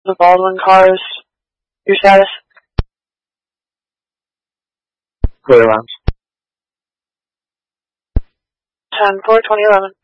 the Baldwin cars. Your status? Clear alarms. 10-4-2011.